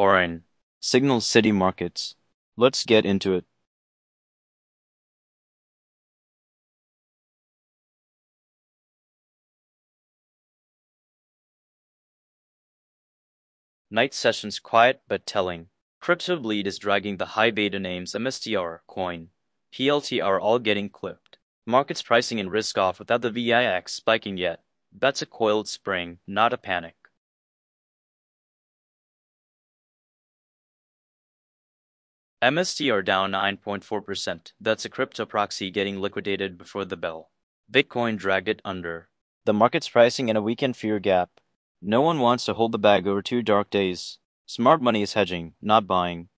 Foreign. Signal City Markets. Let's get into it. Night sessions quiet but telling. Crypto bleed is dragging the high beta names MSTR, Coin, PLTR all getting clipped. Markets pricing in risk off without the VIX spiking yet. That's a coiled spring, not a panic. MSTR down 9.4%. That's a crypto proxy getting liquidated before the bell. Bitcoin dragged it under. The market's pricing in a weekend fear gap. No one wants to hold the bag over 2 dark days. Smart money is hedging, not buying.